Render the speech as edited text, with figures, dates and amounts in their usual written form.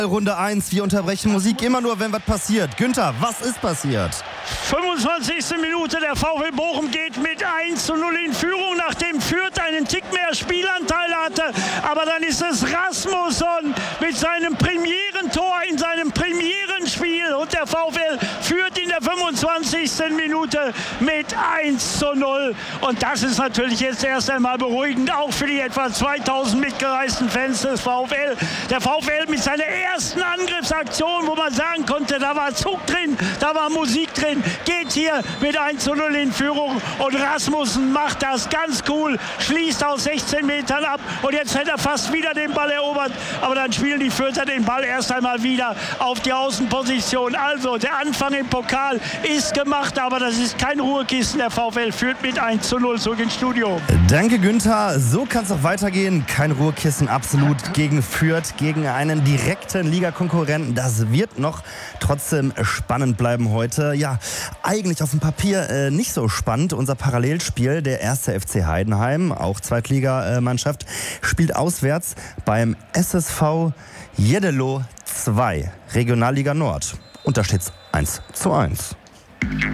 Runde 1, wir unterbrechen Musik immer nur, wenn was passiert. Günther, was ist passiert? 25. Minute, der VfL Bochum geht mit 1:0 in Führung, nachdem Fürth einen Tick mehr Spielanteil hatte. Aber dann ist es Rasmussen mit seinem Premierentor in seinem Premierenspiel. Und der VfL führt in der 25. Minute mit 1:0. Und das ist natürlich jetzt erst einmal beruhigend, auch für die etwa 2000 mitgereisten Fans des VfL. Der VfL mit seiner ersten Angriffsaktion, wo man sagen konnte, da war Zug drin, da war Musik drin, geht hier mit 1:0 in Führung. Und Rasmussen macht das ganz cool, schließt aus 16 Metern ab. Und jetzt hätte er fast wieder den Ball erobert. Aber dann spielen die Fürther den Ball erst einmal wieder auf die Außenposition. Also der Anfang im Pokal ist gemacht, aber das ist kein Ruhekissen. Der VfL führt mit 1:0 zurück ins Studio. Danke, Günther. So kann es auch weitergehen. Kein Ruhekissen, absolut, gegen Fürth, gegen einen direkten Ligakonkurrenten. Das wird noch trotzdem spannend bleiben heute. Ja, eigentlich auf dem Papier nicht so spannend. Unser Parallelspiel, der 1. FC Heidenheim, auch Zweitligamannschaft, spielt auswärts beim SSV Jeddelo 2, Regionalliga Nord. Und da steht es 1:1.